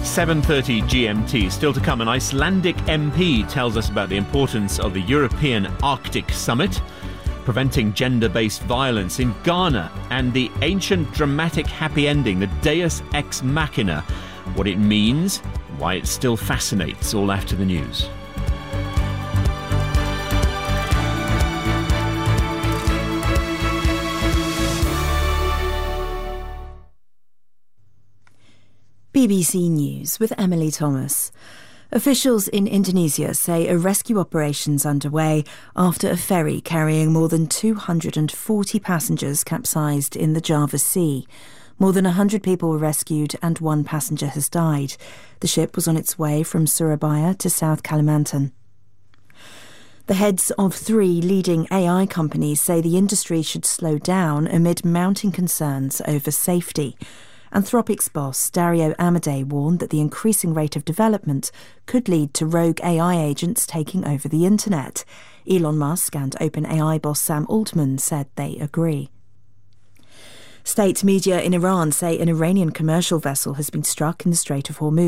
7:30 GMT. Still to come, an Icelandic MP tells us about the importance of the European Arctic Summit, preventing gender-based violence in Ghana, and the ancient dramatic happy ending, the Deus Ex Machina, what it means, why it still fascinates, all after the news. BBC News with Emily Thomas. Officials in Indonesia say a rescue operation's underway after a ferry carrying more than 240 passengers capsized in the Java Sea. More than 100 people were rescued and one passenger has died. The ship was on its way from Surabaya to South Kalimantan. The heads of 3 leading AI companies say the industry should slow down amid mounting concerns over safety. Anthropic's boss, Dario Amodei, warned that the increasing rate of development could lead to rogue AI agents taking over the internet. Elon Musk and OpenAI boss Sam Altman said they agree. State media in Iran say an Iranian commercial vessel has been struck in the Strait of Hormuz.